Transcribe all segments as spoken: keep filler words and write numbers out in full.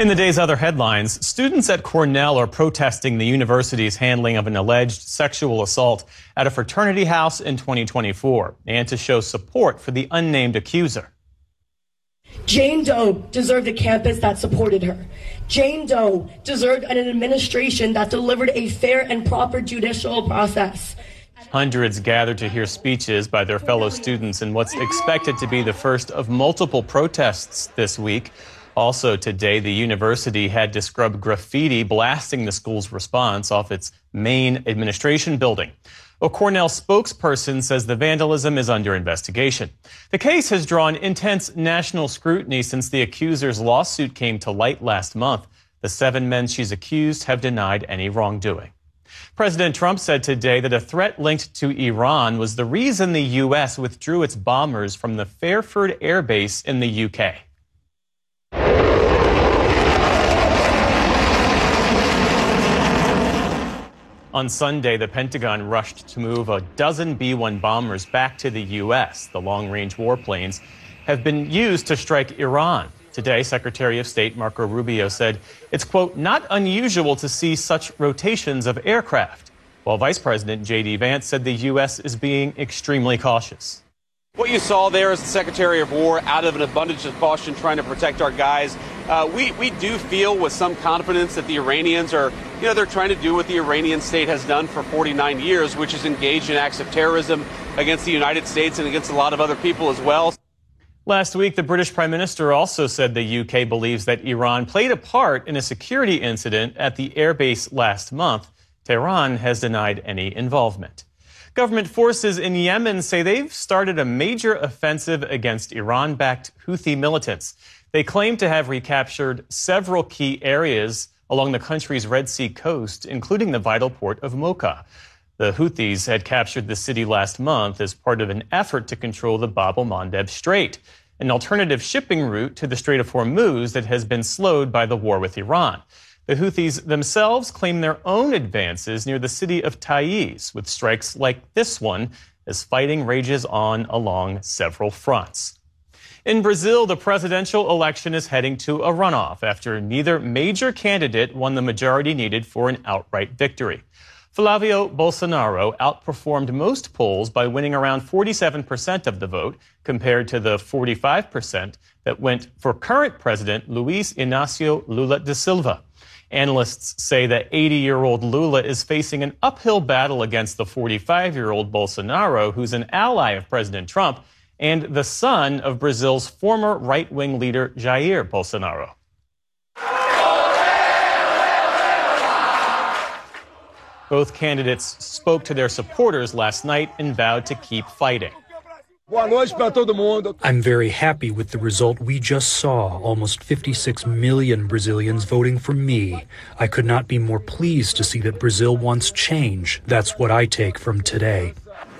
In the day's other headlines, students at Cornell are protesting the university's handling of an alleged sexual assault at a fraternity house in twenty twenty-four and to show support for the unnamed accuser. Jane Doe deserved a campus that supported her. Jane Doe deserved an administration that delivered a fair and proper judicial process. Hundreds gathered to hear speeches by their fellow students in what's expected to be the first of multiple protests this week. Also today, the university had to scrub graffiti blasting the school's response off its main administration building. A Cornell spokesperson says the vandalism is under investigation. The case has drawn intense national scrutiny since the accuser's lawsuit came to light last month. The seven men she's accused have denied any wrongdoing. President Trump said today that a threat linked to Iran was the reason the U S withdrew its bombers from the Fairford Air Base in the U K. On Sunday, the Pentagon rushed to move a dozen B one bombers back to the U S. The long-range warplanes have been used to strike Iran. Today, Secretary of State Marco Rubio said it's, quote, not unusual to see such rotations of aircraft, while Vice President J D Vance said the U S is being extremely cautious. What you saw there is the Secretary of War, out of an abundance of caution, trying to protect our guys. Uh, we, we do feel with some confidence that the Iranians are, you know, they're trying to do what the Iranian state has done for forty-nine years, which is engage in acts of terrorism against the United States and against a lot of other people as well. Last week, the British Prime Minister also said the U K believes that Iran played a part in a security incident at the airbase last month. Tehran has denied any involvement. Government forces in Yemen say they've started a major offensive against Iran-backed Houthi militants. They claim to have recaptured several key areas along the country's Red Sea coast, including the vital port of Mocha. The Houthis had captured the city last month as part of an effort to control the Bab el-Mandeb Strait, an alternative shipping route to the Strait of Hormuz that has been slowed by the war with Iran. The Houthis themselves claim their own advances near the city of Taiz, with strikes like this one as fighting rages on along several fronts. In Brazil, the presidential election is heading to a runoff after neither major candidate won the majority needed for an outright victory. Flavio Bolsonaro outperformed most polls by winning around forty-seven percent of the vote, compared to the forty-five percent that went for current president Luiz Inácio Lula da Silva. Analysts say that eighty-year-old Lula is facing an uphill battle against the forty-five-year-old Bolsonaro, who's an ally of President Trump and the son of Brazil's former right-wing leader Jair Bolsonaro. Both candidates spoke to their supporters last night and vowed to keep fighting. I'm very happy with the result we just saw. Almost fifty-six million Brazilians voting for me. I could not be more pleased to see that Brazil wants change. That's what I take from today.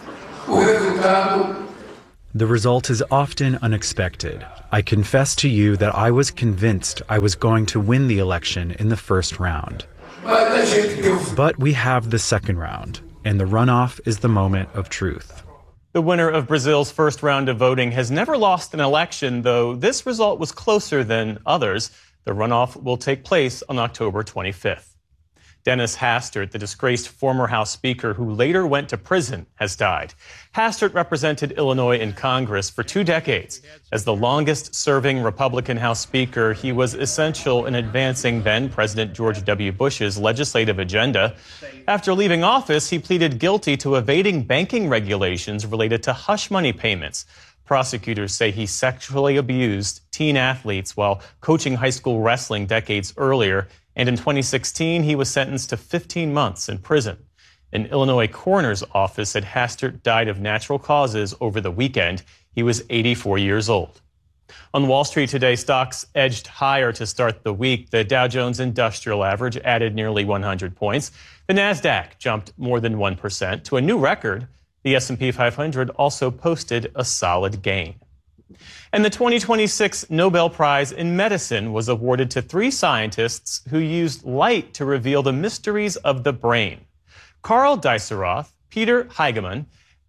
The result is often unexpected. I confess to you that I was convinced I was going to win the election in the first round. But we have the second round, and the runoff is the moment of truth. The winner of Brazil's first round of voting has never lost an election, though this result was closer than others. The runoff will take place on October twenty-fifth. Dennis Hastert, the disgraced former House Speaker who later went to prison, has died. Hastert represented Illinois in Congress for two decades. As the longest-serving Republican House Speaker, he was essential in advancing then-President George W. Bush's legislative agenda. After leaving office, he pleaded guilty to evading banking regulations related to hush money payments. Prosecutors say he sexually abused teen athletes while coaching high school wrestling decades earlier, and in twenty sixteen, he was sentenced to fifteen months in prison. An Illinois coroner's office said Hastert died of natural causes over the weekend. He was eighty-four years old. On Wall Street today, stocks edged higher to start the week. The Dow Jones Industrial Average added nearly one hundred points. The Nasdaq jumped more than one percent to a new record. The S and P five hundred also posted a solid gain. And the twenty twenty-six Nobel Prize in Medicine was awarded to three scientists who used light to reveal the mysteries of the brain. Carl Diesseroth, Peter Heigemann,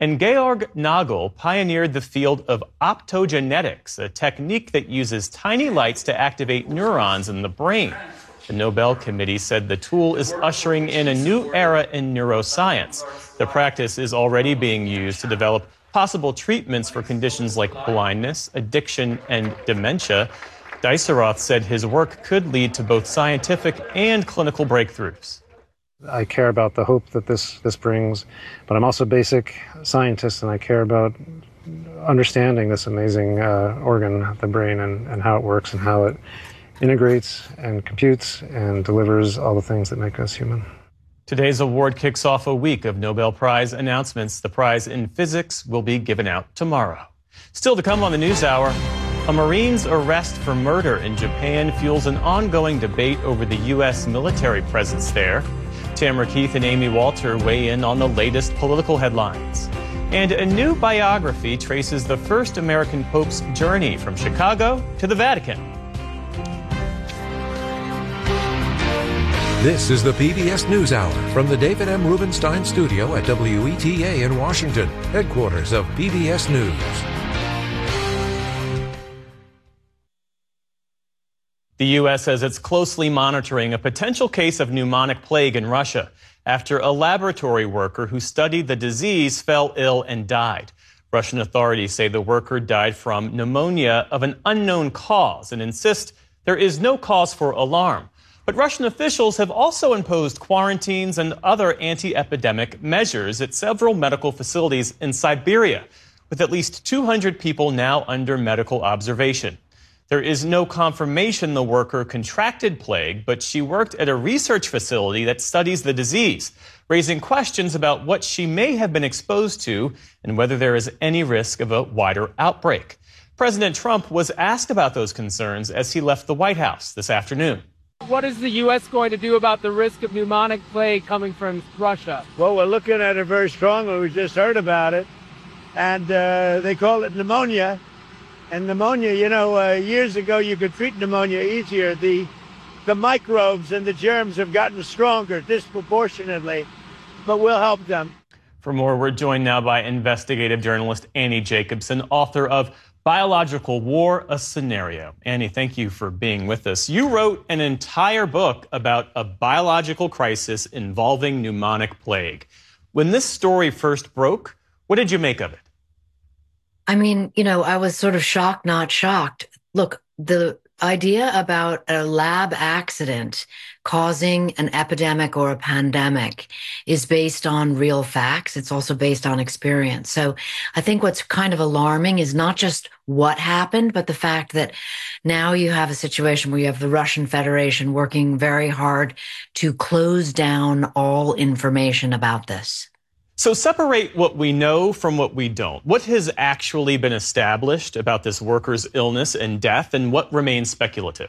And Georg Nagel pioneered the field of optogenetics, a technique that uses tiny lights to activate neurons in the brain. The Nobel Committee said the tool is ushering in a new era in neuroscience. The practice is already being used to develop possible treatments for conditions like blindness, addiction, and dementia. Diceroth said his work could lead to both scientific and clinical breakthroughs. I care about the hope that this, this brings, but I'm also a basic scientist, and I care about understanding this amazing uh, organ, the brain, and, and how it works and how it integrates and computes and delivers all the things that make us human. Today's award kicks off a week of Nobel Prize announcements. The prize in physics will be given out tomorrow. Still to come on the NewsHour, a Marine's arrest for murder in Japan fuels an ongoing debate over the U S military presence there. Tamara Keith and Amy Walter weigh in on the latest political headlines. And a new biography traces the first American Pope's journey from Chicago to the Vatican. This is the P B S NewsHour from the David M. Rubenstein studio at W E T A in Washington, headquarters of P B S News. The U S says it's closely monitoring a potential case of pneumonic plague in Russia after a laboratory worker who studied the disease fell ill and died. Russian authorities say the worker died from pneumonia of an unknown cause and insist there is no cause for alarm. But Russian officials have also imposed quarantines and other anti-epidemic measures at several medical facilities in Siberia, with at least two hundred people now under medical observation. There is no confirmation the worker contracted plague, but she worked at a research facility that studies the disease, raising questions about what she may have been exposed to and whether there is any risk of a wider outbreak. President Trump was asked about those concerns as he left the White House this afternoon. What is the U S going to do about the risk of pneumonic plague coming from Russia? Well, we're looking at it very strongly. We just heard about it. And uh, they call it pneumonia. And pneumonia, you know, uh, years ago you could treat pneumonia easier. The, the microbes and the germs have gotten stronger disproportionately, but we'll help them. For more, we're joined now by investigative journalist Annie Jacobson, author of Biological War, A Scenario. Annie, thank you for being with us. You wrote an entire book about a biological crisis involving pneumonic plague. When this story first broke, what did you make of it? I mean, you know, I was sort of shocked, not shocked. Look, the idea about a lab accident causing an epidemic or a pandemic is based on real facts. It's also based on experience. So I think what's kind of alarming is not just what happened, but the fact that now you have a situation where you have the Russian Federation working very hard to close down all information about this. So separate what we know from what we don't. What has actually been established about this worker's illness and death, and what remains speculative?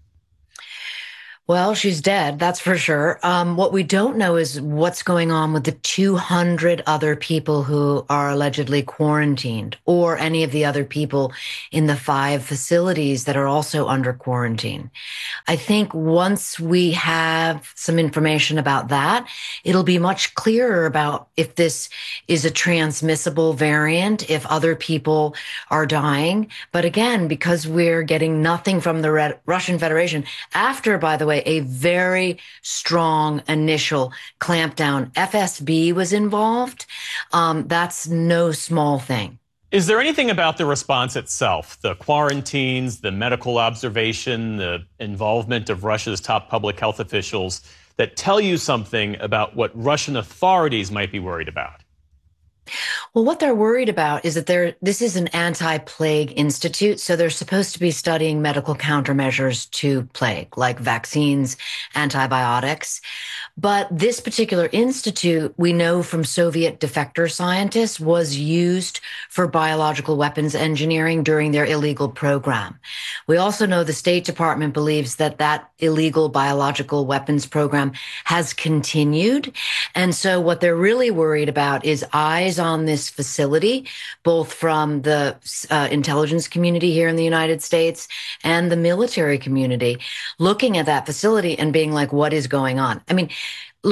Well, she's dead, that's for sure. Um, what we don't know is what's going on with the two hundred other people who are allegedly quarantined, or any of the other people in the five facilities that are also under quarantine. I think once we have some information about that, it'll be much clearer about if this is a transmissible variant, if other people are dying. But again, because we're getting nothing from the Red- Russian Federation, after, by the way, a very strong initial clampdown. F S B was involved. Um, that's no small thing. Is there anything about the response itself, the quarantines, the medical observation, the involvement of Russia's top public health officials, that tell you something about what Russian authorities might be worried about? Well, what they're worried about is that they're, this is an anti-plague institute, so they're supposed to be studying medical countermeasures to plague, like vaccines, antibiotics. But this particular institute, we know from Soviet defector scientists, was used for biological weapons engineering during their illegal program. We also know the State Department believes that that illegal biological weapons program has continued. And so what they're really worried about is eyes on this facility, both from the uh, intelligence community here in the United States and the military community, looking at that facility and being like, what is going on? I mean, look,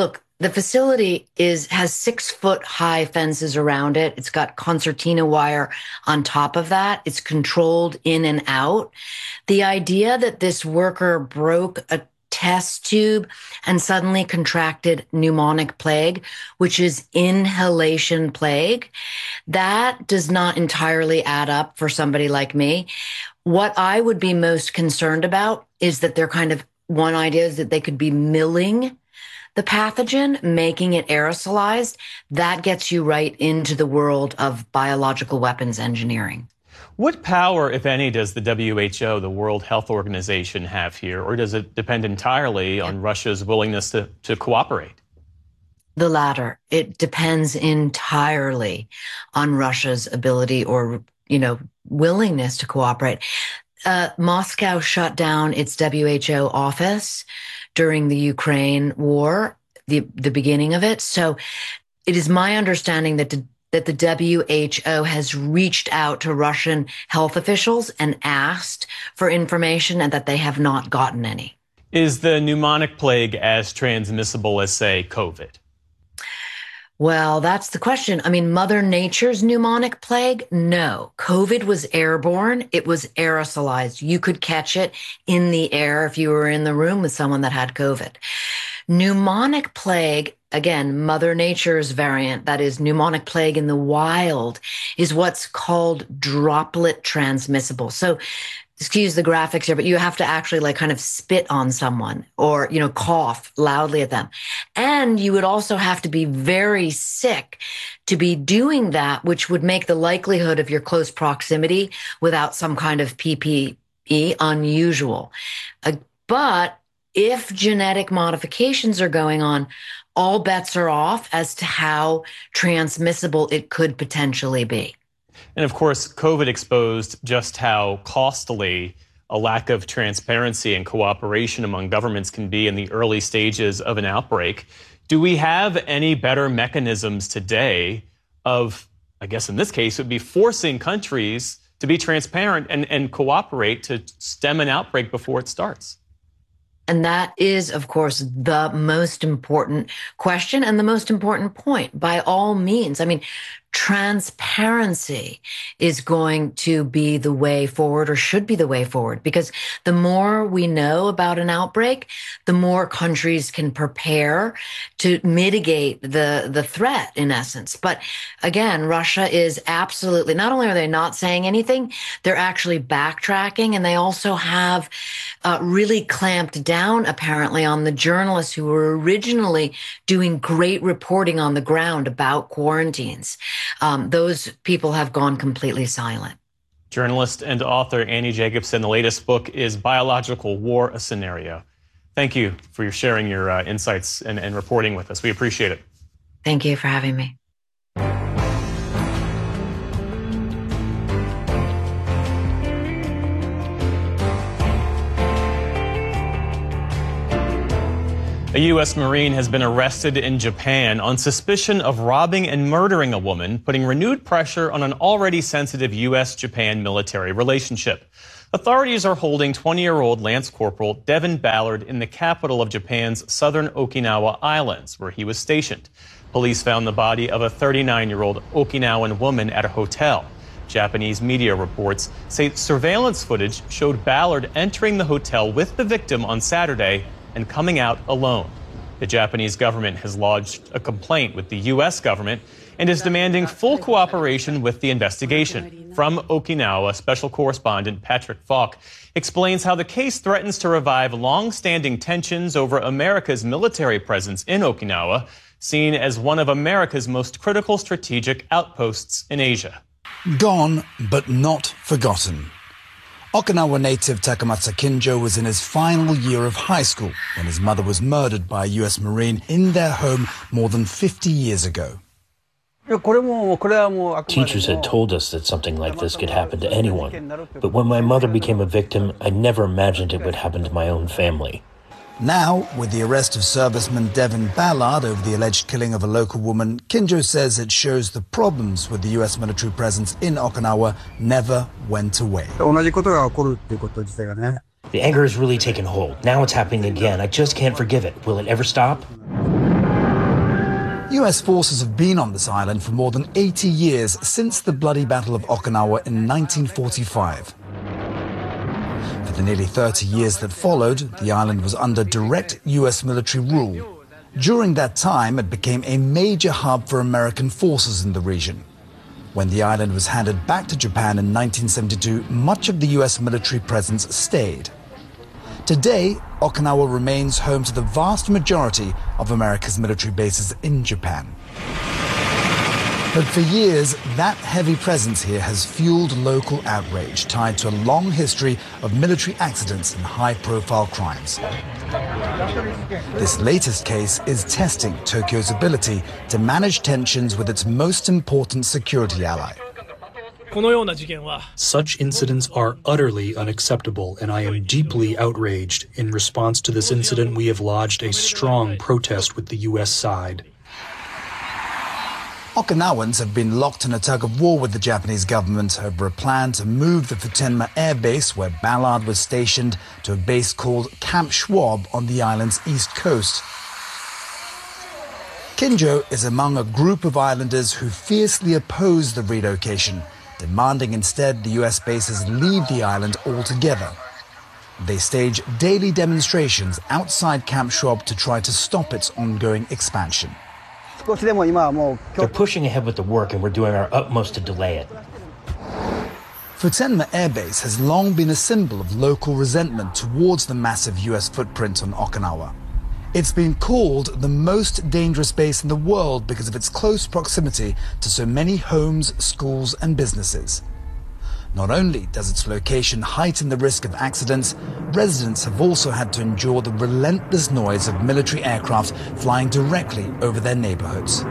The facility is has six foot high fences around it. It's got concertina wire on top of that. It's controlled in and out. The idea that this worker broke a test tube and suddenly contracted pneumonic plague, which is inhalation plague, that does not entirely add up for somebody like me. What I would be most concerned about is that they're kind of, one idea is that they could be milling the pathogen, making it aerosolized. That gets you right into the world of biological weapons engineering. What power, if any, does the W H O, the World Health Organization, have here, or does it depend entirely on Russia's willingness to, to cooperate? The latter. It depends entirely on Russia's ability or, you know, willingness to cooperate. Uh, Moscow shut down its W H O office during the Ukraine war, the, the beginning of it. So it is my understanding that the that the W H O has reached out to Russian health officials and asked for information and that they have not gotten any. Is the pneumonic plague as transmissible as, say, COVID? Well, that's the question. I mean, Mother Nature's pneumonic plague? No. COVID was airborne. It was aerosolized. You could catch it in the air if you were in the room with someone that had COVID. Pneumonic plague, again, Mother Nature's variant, that is pneumonic plague in the wild, is what's called droplet transmissible. So, excuse the graphics here, but you have to actually like kind of spit on someone or, you know, cough loudly at them. And you would also have to be very sick to be doing that, which would make the likelihood of your close proximity without some kind of P P E unusual. Uh, but if genetic modifications are going on, all bets are off as to how transmissible it could potentially be. And of course, COVID exposed just how costly a lack of transparency and cooperation among governments can be in the early stages of an outbreak. Do we have any better mechanisms today of, I guess in this case, it would be forcing countries to be transparent and, and cooperate to stem an outbreak before it starts? And that is, of course, the most important question and the most important point by all means. I mean, transparency is going to be the way forward, or should be the way forward, because the more we know about an outbreak, the more countries can prepare to mitigate the, the threat, in essence. But again, Russia is absolutely, not only are they not saying anything, they're actually backtracking, and they also have uh, really clamped down, apparently, on the journalists who were originally doing great reporting on the ground about quarantines. Um, those people have gone completely silent. Journalist and author Annie Jacobsen. The latest book is Biological War, a Scenario. Thank you for your sharing your uh, insights and, and reporting with us. We appreciate it. Thank you for having me. A U S Marine has been arrested in Japan on suspicion of robbing and murdering a woman, putting renewed pressure on an already sensitive U S Japan military relationship. Authorities are holding twenty-year-old Lance Corporal Devin Ballard in the capital of Japan's southern Okinawa Islands, where he was stationed. Police found the body of a thirty-nine-year-old Okinawan woman at a hotel. Japanese media reports say surveillance footage showed Ballard entering the hotel with the victim on Saturday and coming out alone. The Japanese government has lodged a complaint with the U S government and is demanding full cooperation with the investigation. From Okinawa, special correspondent Patrick Falk explains how the case threatens to revive long-standing tensions over America's military presence in Okinawa, seen as one of America's most critical strategic outposts in Asia. Gone, but not forgotten. Okinawa native Takamatsu Kinjo was in his final year of high school when his mother was murdered by a U S Marine in their home more than fifty years ago. Teachers had told us that something like this could happen to anyone, but when my mother became a victim, I never imagined it would happen to my own family. Now, with the arrest of serviceman Devin Ballard over the alleged killing of a local woman, Kinjo says it shows the problems with the U S military presence in Okinawa never went away. The anger has really taken hold. Now it's happening again. I just can't forgive it. Will it ever stop? U S forces have been on this island for more than eighty years since the bloody Battle of Okinawa in nineteen forty-five. For the nearly thirty years that followed, the island was under direct U S military rule. During that time, it became a major hub for American forces in the region. When the island was handed back to Japan in nineteen seventy-two, much of the U S military presence stayed. Today, Okinawa remains home to the vast majority of America's military bases in Japan. But for years, that heavy presence here has fueled local outrage tied to a long history of military accidents and high-profile crimes. This latest case is testing Tokyo's ability to manage tensions with its most important security ally. Such incidents are utterly unacceptable, and I am deeply outraged. In response to this incident, we have lodged a strong protest with the U S side. Okinawans have been locked in a tug-of-war with the Japanese government over a plan to move the Futenma Air Base, where Ballard was stationed, to a base called Camp Schwab on the island's east coast. Kinjo is among a group of islanders who fiercely oppose the relocation, demanding instead the U S bases leave the island altogether. They stage daily demonstrations outside Camp Schwab to try to stop its ongoing expansion. They're pushing ahead with the work, and we're doing our utmost to delay it. Futenma Air Base has long been a symbol of local resentment towards the massive U S footprint on Okinawa. It's been called the most dangerous base in the world because of its close proximity to so many homes, schools, and businesses. Not only does its location heighten the risk of accidents, residents have also had to endure the relentless noise of military aircraft flying directly over their neighborhoods.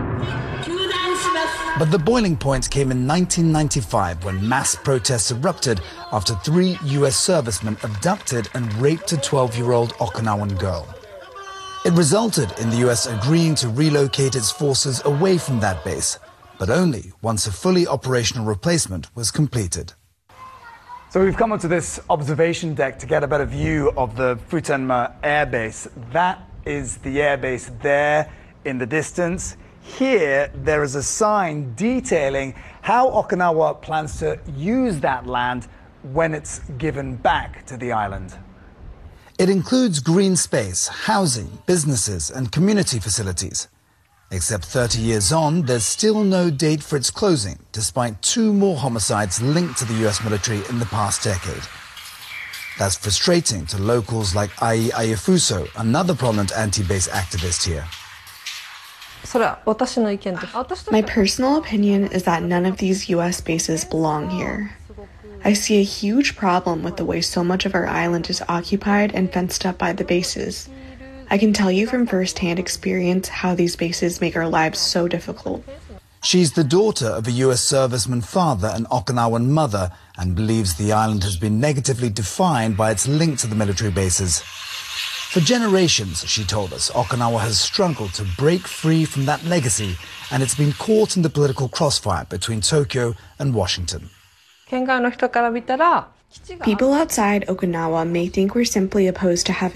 But the boiling point came in nineteen ninety-five when mass protests erupted after three U S servicemen abducted and raped a twelve-year-old Okinawan girl. It resulted in the U S agreeing to relocate its forces away from that base, but only once a fully operational replacement was completed. So we've come onto this observation deck to get a better view of the Futenma Air Base. That is the air base there in the distance. Here, there is a sign detailing how Okinawa plans to use that land when it's given back to the island. It includes green space, housing, businesses, and community facilities. Except thirty years on, there's still no date for its closing, despite two more homicides linked to the U S military in the past decade. That's frustrating to locals like Ai Ayafuso, another prominent anti-base activist here. My personal opinion is that none of these U S bases belong here. I see a huge problem with the way so much of our island is occupied and fenced up by the bases. I can tell you from first-hand experience how these bases make our lives so difficult. She's the daughter of a U S serviceman father and Okinawan mother and believes the island has been negatively defined by its link to the military bases. For generations, she told us, Okinawa has struggled to break free from that legacy, and it's been caught in the political crossfire between Tokyo and Washington. People outside Okinawa may think we're simply opposed to having